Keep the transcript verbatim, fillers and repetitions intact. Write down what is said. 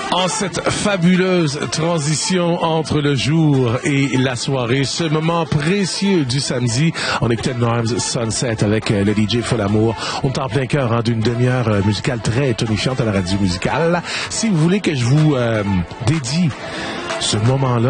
En cette fabuleuse transition entre le jour et la soirée, ce moment précieux du samedi, on écoutait Norms Sunset avec le D J Folamour. On est en plein cœur hein, d'une demi-heure musicale très tonifiante à la radio musicale. Si vous voulez que je vous euh, dédie ce moment-là,